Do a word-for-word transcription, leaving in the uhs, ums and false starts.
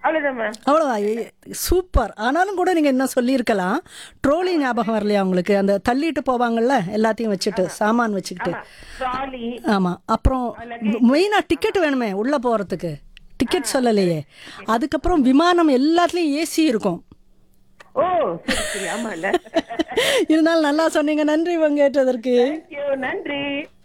அவ்வளவுதான் மேம். அவ்வளோவா? சூப்பர். ஆனாலும் கூட நீங்கள் என்ன சொல்லியிருக்கலாம், ட்ரோலி ஞாபகம் வரலையா உங்களுக்கு? அந்த தள்ளிட்டு போவாங்கல்ல எல்லாத்தையும் வச்சுட்டு, சாமான் வச்சுக்கிட்டு. ஆமா, ட்ராலி. ஆமாம். அப்புறம் மெயினாக டிக்கெட் வேணுமே உள்ளே போகிறதுக்கு. டிக்கெட் சொல்லலையே. அதுக்கப்புறம் விமானம் எல்லாத்துலேயும் ஏசி இருக்கும். ஓ சரி சரி, ஆமால. இருந்தாலும் நல்லா சொன்னீங்க. நன்றி பங்கேற்றதற்கு. தேங்க்யூ, நன்றி.